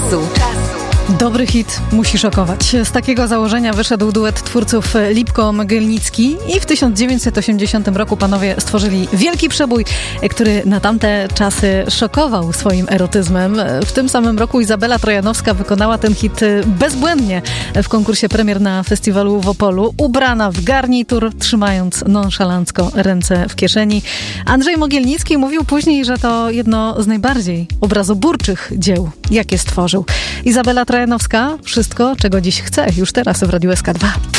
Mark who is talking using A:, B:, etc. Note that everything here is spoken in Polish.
A: czasu.
B: Dobry hit musi szokować. Z takiego założenia wyszedł duet twórców Lipko-Mogilnicki i w 1980 roku panowie stworzyli wielki przebój, który na tamte czasy szokował swoim erotyzmem. W tym samym roku Izabela Trojanowska wykonała ten hit bezbłędnie w konkursie premier na festiwalu w Opolu, ubrana w garnitur, trzymając nonszalancko ręce w kieszeni. Andrzej Mogilnicki mówił później, że to jedno z najbardziej obrazoburczych dzieł, jakie stworzył. Izabela Trojanowska, wszystko, czego dziś chce, już teraz w Radiu SK2.